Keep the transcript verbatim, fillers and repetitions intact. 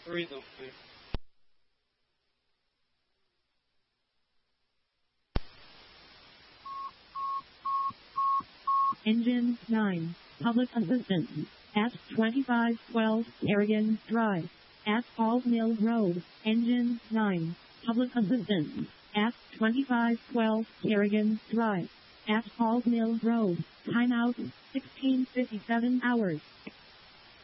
Read them, please. Engine nine, Public Assistance, at twenty-five twelve Kerrigan Drive, at Falls Mill Road. Engine nine, Public Assistance, at twenty-five twelve Kerrigan Drive, at Falls Mill Road. Timeout, sixteen fifty-seven hours.